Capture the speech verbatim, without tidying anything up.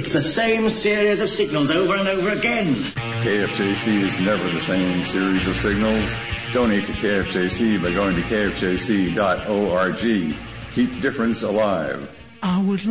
It's the same series of signals over and over again. K F J C is never the same series of signals. Donate to K F J C by going to K F J C dot org. Keep difference alive. I would